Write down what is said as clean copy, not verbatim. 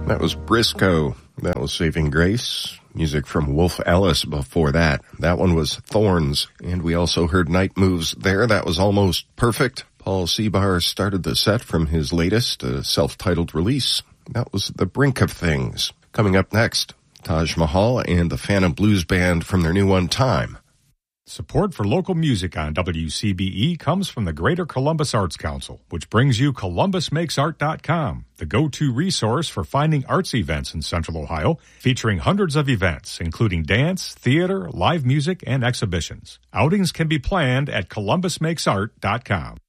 That was Briscoe. That was Saving Grace. Music from Wolf Alice before that. That one was Thorns. And we also heard Night Moves there. That was Almost Perfect. Paul Seabar started the set from his latest self-titled release. That was The Brink of Things. Coming up next, Taj Mahal and the Phantom Blues Band from their new one, Time. Support for local music on WCBE comes from the Greater Columbus Arts Council, which brings you ColumbusMakesArt.com, the go-to resource for finding arts events in Central Ohio, featuring hundreds of events, including dance, theater, live music, and exhibitions. Outings can be planned at ColumbusMakesArt.com.